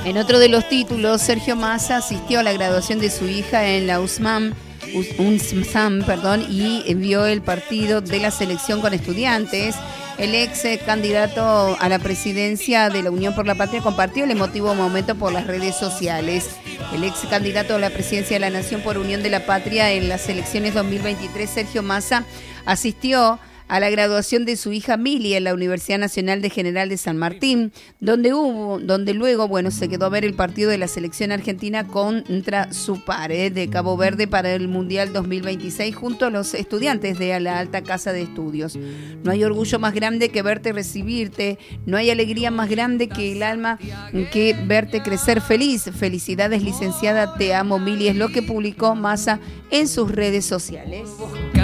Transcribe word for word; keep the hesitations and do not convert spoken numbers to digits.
En otro de los títulos, Sergio Massa asistió a la graduación de su hija en la U S M A M, U S M A M, perdón, y vio el partido de la selección con estudiantes. El ex candidato a la presidencia de la Unión por la Patria compartió el emotivo momento por las redes sociales. El ex candidato a la presidencia de la Nación por Unión de la Patria en las elecciones dos mil veintitrés, Sergio Massa, asistió a la graduación de su hija Mili en la Universidad Nacional de General de San Martín, donde hubo, donde luego, bueno, se quedó a ver el partido de la selección argentina contra su par eh, de Cabo Verde para el Mundial dos mil veintiséis junto a los estudiantes de la Alta Casa de Estudios. No hay orgullo más grande que verte recibirte, no hay alegría más grande que el alma que verte crecer feliz. Felicidades, licenciada, te amo, Mili, es lo que publicó Massa en sus redes sociales.